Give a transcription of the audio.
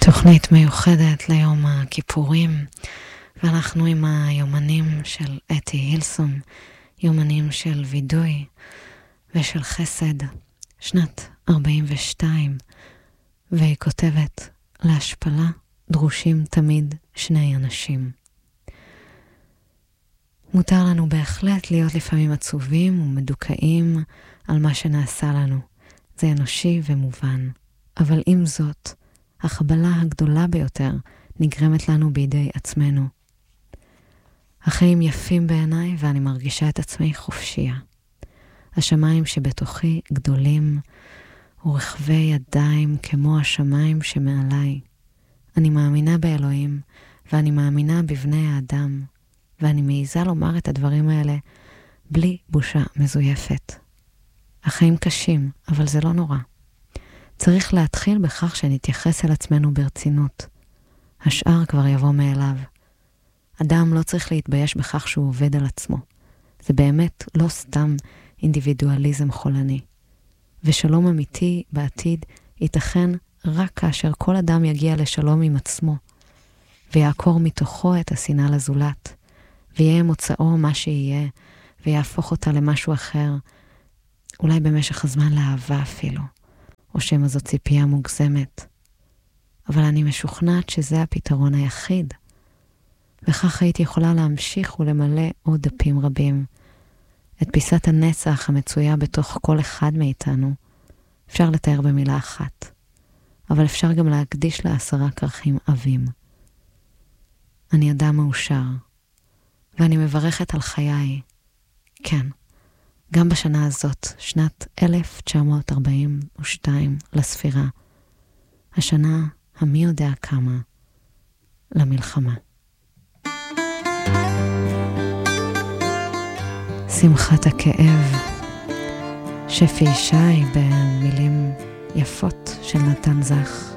תוכנית מיוחדת ליום הכיפורים, ואנחנו עם היומנים של אתי הילסום, יומנים של וידוי ושל חסד, שנת 42, והיא כותבת, להשפלה דרושים תמיד שני אנשים. מותר לנו בהחלט להיות לפעמים עצובים ומדוכאים על מה שנעשה לנו. זה אנושי ומובן. אבל עם זאת, החבלה הגדולה ביותר נגרמת לנו בידי עצמנו. החיים יפים בעיניי ואני מרגישה את עצמי חופשייה. השמיים שבתוכי גדולים ורחבי ידיים כמו השמיים שמעליי. אני מאמינה באלוהים ואני מאמינה בבני האדם, ואני מעיזה לומר את הדברים האלה בלי בושה מזויפת. החיים קשים, אבל זה לא נורא. צריך להתחיל בכך שנתייחס אל עצמנו ברצינות. השאר כבר יבוא מאליו. אדם לא צריך להתבייש בכך שהוא עובד על עצמו. זה באמת לא סתם אינדיבידואליזם חולני. ושלום אמיתי בעתיד ייתכן רק כאשר כל אדם יגיע לשלום עם עצמו, ויעקור מתוכו את השנאה לזולת, ויהיה מוצאו מה שיהיה, ויהפוך אותה למשהו אחר, אולי במשך הזמן לאהבה אפילו, או שמא זו ציפייה מוגזמת. אבל אני משוכנעת שזה הפתרון היחיד, וכך הייתי יכולה להמשיך ולמלא עוד דפים רבים. את פיסת הנצח המצויה בתוך כל אחד מאיתנו, אפשר לתאר במילה אחת, אבל אפשר גם להקדיש לה 10 כרכים עבים. אני אדם מאושר, ואני מברכת על חיי. כן, גם בשנה הזאת, שנת 1942 לספירה, השנה המי יודע כמה למלחמה. שמחת הכאב, שפי ישי במילים יפות של נתן זך.